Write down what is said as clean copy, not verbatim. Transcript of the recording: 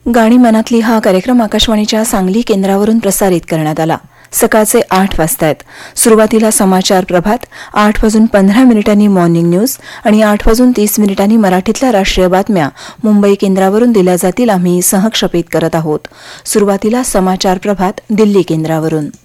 गाणी मनातली हा कार्यक्रम आकाशवाणीच्या सांगली केंद्रावरून प्रसारित करण्यात आला. सकाळचे 8 वाजतायत. सुरुवातीला समाचार प्रभात, 8:15 मॉर्निंग न्यूज आणि 8:30 मराठीतल्या राष्ट्रीय बातम्या मुंबई केंद्रावरून दिल्या जातील. आम्ही सहक्षेपित करत आहोत. सुरुवातीला समाचार प्रभात दिल्ली केंद्रावरून.